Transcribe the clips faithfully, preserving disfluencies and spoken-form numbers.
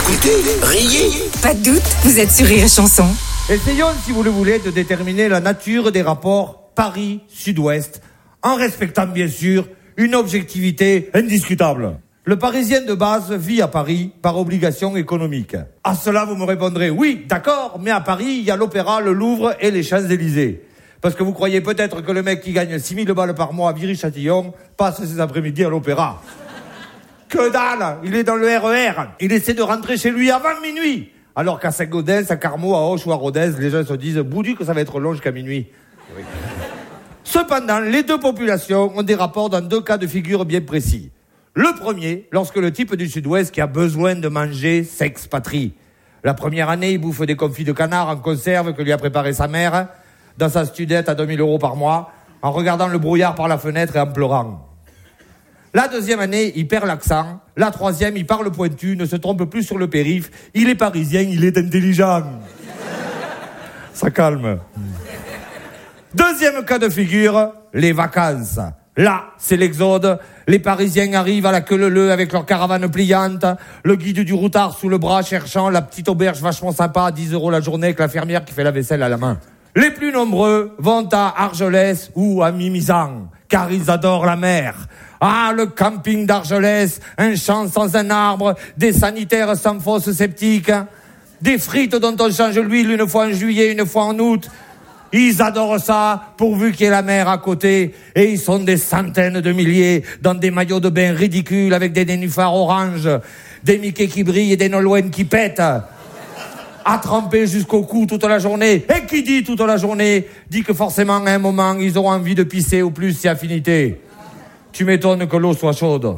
Écoutez, riez. Pas de doute, vous êtes sur Rire et Chanson. Essayons, si vous le voulez, de déterminer la nature des rapports Paris-Sud-Ouest, en respectant bien sûr une objectivité indiscutable. Le Parisien de base vit à Paris par obligation économique. À cela, vous me répondrez, oui, d'accord, mais à Paris, il y a l'Opéra, le Louvre et les Champs-Élysées. Parce que vous croyez peut-être que le mec qui gagne six mille balles par mois à Viry-Châtillon passe ses après-midi à l'Opéra. Que dalle! Il est dans le R E R. Il essaie de rentrer chez lui avant minuit. Alors qu'à Saint-Gaudens, à Carmaux, à Auch ou à Rodez, les gens se disent, boudu que ça va être long jusqu'à minuit. Oui. Cependant, les deux populations ont des rapports dans deux cas de figure bien précis. Le premier, lorsque le type du Sud-Ouest qui a besoin de manger s'expatrie. La première année, il bouffe des confits de canard en conserve que lui a préparé sa mère, dans sa studette à deux mille euros par mois, en regardant le brouillard par la fenêtre et en pleurant. La deuxième année, il perd l'accent. La troisième, il parle pointu, ne se trompe plus sur le périph'. Il est parisien, il est intelligent. Ça calme. Deuxième cas de figure, les vacances. Là, c'est l'exode. Les Parisiens arrivent à la queue leu avec leur caravane pliante, le guide du routard sous le bras cherchant la petite auberge vachement sympa à dix euros la journée avec la fermière qui fait la vaisselle à la main. Les plus nombreux vont à Argelès ou à Mimizan, car ils adorent la mer. Ah, le camping d'Argelès, un champ sans un arbre, des sanitaires sans fosse septique, des frites dont on change l'huile une fois en juillet, une fois en août. Ils adorent ça, pourvu qu'il y ait la mer à côté. Et ils sont des centaines de milliers dans des maillots de bain ridicules avec des nénuphars oranges, des Mickey qui brillent et des Nolwenn qui pètent. À tremper jusqu'au cou toute la journée. Et qui dit toute la journée, dit que forcément à un moment, ils auront envie de pisser, ou plus si affinité. Tu m'étonnes que l'eau soit chaude.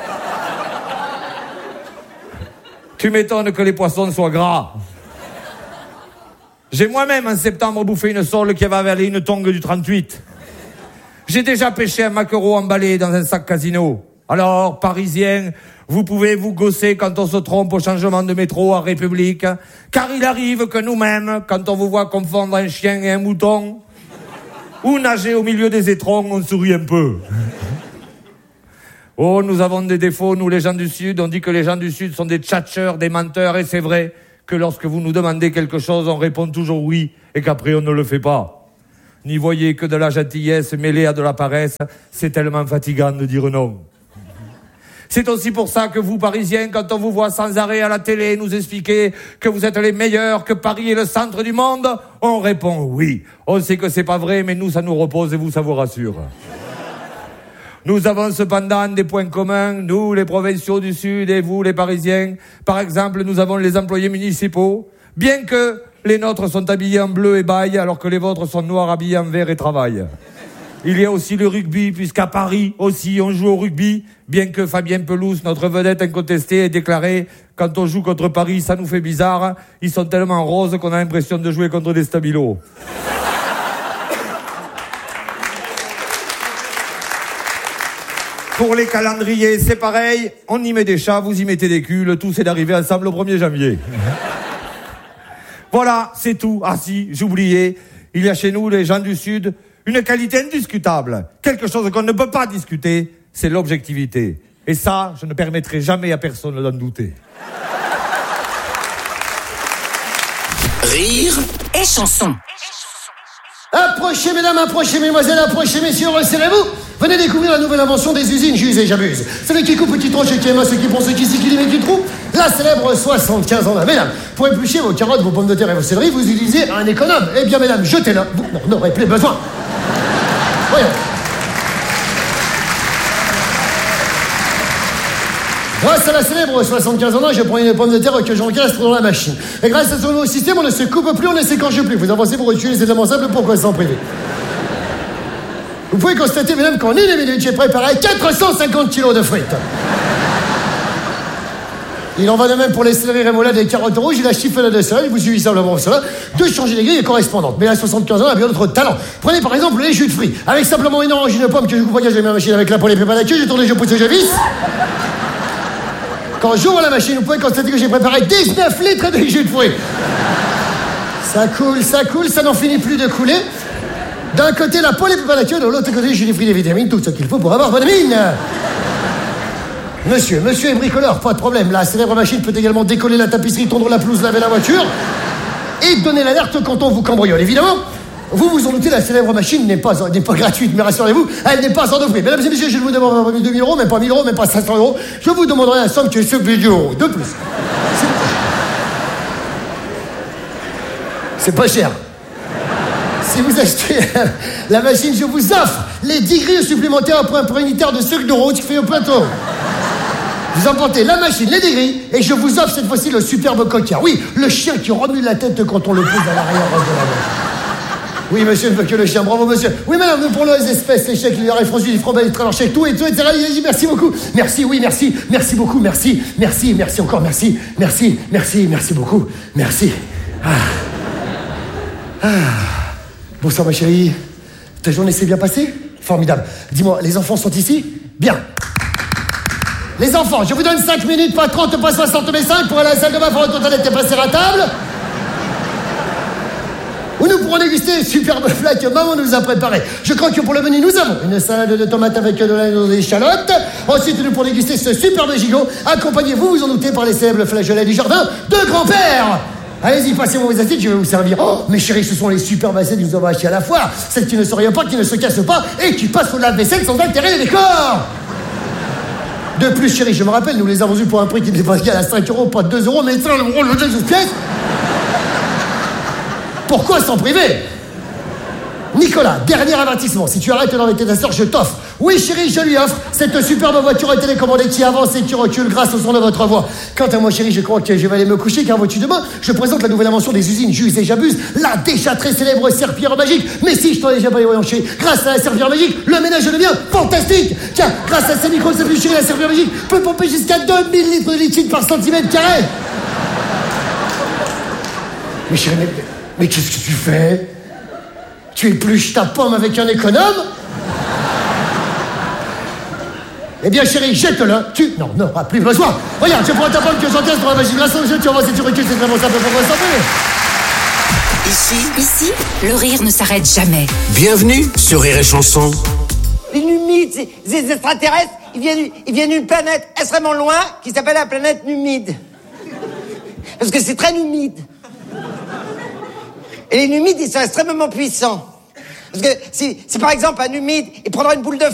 Tu m'étonnes que les poissons soient gras. J'ai moi-même en septembre bouffé une sole qui avait avalé une tongue du trente-huit. J'ai déjà pêché un maquereau emballé dans un sac casino. Alors, Parisiens, vous pouvez vous gausser quand on se trompe au changement de métro à République, car il arrive que nous-mêmes, quand on vous voit confondre un chien et un mouton, ou nager au milieu des étrons, on sourit un peu. Oh, nous avons des défauts, nous les gens du Sud. On dit que les gens du Sud sont des tchatcheurs, des menteurs, et c'est vrai que lorsque vous nous demandez quelque chose, on répond toujours oui, et qu'après on ne le fait pas. N'y voyez que de la gentillesse mêlée à de la paresse, c'est tellement fatigant de dire non. C'est aussi pour ça que vous, Parisiens, quand on vous voit sans arrêt à la télé nous expliquer que vous êtes les meilleurs, que Paris est le centre du monde, on répond oui. On sait que c'est pas vrai, mais nous, ça nous repose et vous, ça vous rassure. Nous avons cependant des points communs, nous, les provinciaux du Sud, et vous, les Parisiens. Par exemple, nous avons les employés municipaux, bien que les nôtres sont habillés en bleu et baille, alors que les vôtres sont noirs habillés en vert et travaillent. Il y a aussi le rugby, puisqu'à Paris aussi on joue au rugby, bien que Fabien Pelouse, notre vedette incontestée, ait déclaré « Quand on joue contre Paris, ça nous fait bizarre, ils sont tellement roses qu'on a l'impression de jouer contre des stabilos. » Pour les calendriers, c'est pareil, on y met des chats, vous y mettez des culs, le tout c'est d'arriver ensemble au premier janvier. Voilà, c'est tout. Ah si, j'oubliais, il y a chez nous, les gens du Sud, une qualité indiscutable, quelque chose qu'on ne peut pas discuter, c'est l'objectivité. Et ça, je ne permettrai jamais à personne d'en douter. Rire et Chanson. Approchez mesdames, approchez mesdemoiselles, approchez messieurs, resserrez-vous. Venez découvrir la nouvelle invention des usines J'use et J'abuse. Celui qui coupe, qui tranche et qui aime, ceux qui pensent, qui s'y qui limite, qui trouve. La célèbre soixante-quinze ans là. Mesdames, pour éplucher vos carottes, vos pommes de terre et vos céleris, vous utilisez un économe. Eh bien mesdames, jetez-le, vous n'en aurez plus besoin. Voyons. Grâce à la célèbre soixante-quinze ans, je prends une pomme de terre que j'encastre dans la machine. Et grâce à ce nouveau système, on ne se coupe plus, on ne s'écorche plus. Vous avancez pour utiliser c'est tellement simple, pourquoi s'en priver? Vous pouvez constater, mesdames, qu'en une minute, j'ai préparé quatre cent cinquante kilos de frites. Il en va de même pour les céleris rémoulades et les carottes rouges et la chiffonade de céleri. Il vous suffit simplement cela de changer les grilles correspondantes. Mais à soixante-quinze ans, a bien d'autres talents. Prenez par exemple les jus de fruits. Avec simplement une orange, une pomme que je vous protège, je mets la machine avec la poêle et prépare la queue, je tourne, je pousse et je visse. Quand j'ouvre la machine, vous pouvez constater que j'ai préparé dix-neuf litres de jus de fruits. Ça coule, ça coule, ça n'en finit plus de couler. D'un côté, la poêle et prépare la queue, de l'autre côté, j'ai des fruits, des vitamines, tout ce qu'il faut pour avoir bonne mine. Monsieur, monsieur est bricoleur, pas de problème. La célèbre machine peut également décoller la tapisserie, tondre la pelouse, laver la voiture et donner l'alerte quand on vous cambriole. Évidemment, vous vous en doutez, la célèbre machine n'est pas, n'est pas gratuite, mais rassurez-vous, elle n'est pas sans prix. Mesdames et messieurs, je ne vous demande pas deux mille euros, même pas mille euros, même pas cinq cents euros. Je vous demanderai un somme qui est somptueux euros. De plus. C'est pas cher. Si vous achetez la machine, je vous offre les dix grilles supplémentaires pour un prix unitaire de sucre de route qui fait au plateau. Vous emportez la machine, les dégris, et je vous offre cette fois-ci le superbe coquillard. Oui, le chien qui remue la tête quand on le pose à l'arrière de la voiture. Oui, monsieur ne veut que le chien, bravo monsieur. Oui, madame, nous prenons les espèces, les chèques, les rails franchis, les francs, les traverses, chèques, tout et tout, et cetera. Merci beaucoup. Merci, oui, merci. Merci beaucoup, merci. Merci, merci encore, merci. Merci, merci, merci beaucoup. Merci. Ah. Ah. Bonsoir, ma chérie. Ta journée s'est bien passée? Formidable. Dis-moi, les enfants sont ici? Bien. Les enfants, je vous donne cinq minutes, pas trente, pas soixante, mais cinq pour aller à la salle de bain pour retourner et passer à table. Où nous pourrons déguster une superbe plat que maman nous a préparé. Je crois que pour le menu, nous avons une salade de tomates avec de l'échalote. Ensuite, nous pourrons déguster ce superbe gigot, accompagné, vous vous en doutez, par les célèbres flageolets du jardin de grand-père. Allez-y, passez-moi vos assiettes, je vais vous servir. Oh, mes chéris, ce sont les superbes assiettes que nous avons achetées à la foire. Celles qui ne se rayonnent pas, qui ne se cassent pas et qui passent au lave-vaisselle sans altérer les décors. De plus, chérie, je me rappelle, nous les avons eus pour un prix qui n'était pas égal à cinq euros, pas deux euros, mais ça, le rôle de pièce. Pourquoi s'en priver? Nicolas, dernier avertissement. Si tu arrêtes d'embêter ta sœur, je t'offre. Oui, chérie, je lui offre cette superbe voiture télécommandée qui avance et qui recule grâce au son de votre voix. Quant à moi, chérie, je crois que je vais aller me coucher, car vois-tu, demain, je présente la nouvelle invention des usines J'use et J'abuse, la déjà très célèbre serpillère magique. Mais si, je t'en ai déjà pas chérie, grâce à la serpillère magique, le ménage devient fantastique. Tiens, grâce à ces micros de plus chérie, la serpillère magique peut pomper jusqu'à deux mille litres de liquide par centimètre carré. Mais chérie, mais, mais qu'est-ce que tu fais? Tu épluches ta pomme avec un économe? Eh bien, chérie, jette-le. Tu... Non, non, pas plus besoin. Regarde, je prends ta pomme que j'encaisse dans la machine grâce au jeu, tu vas voir si tu recules, c'est vraiment simple pour moi s'en Ici, ici, le rire ne s'arrête jamais. Bienvenue sur Rire et Chanson. Les Numides, c'est des extraterrestres, ils viennent, ils viennent d'une planète extrêmement loin qui s'appelle la planète Numide. Parce que c'est très humide. Et les Numides, ils sont extrêmement puissants. Parce que si, si par exemple un Numide, il prendra une boule de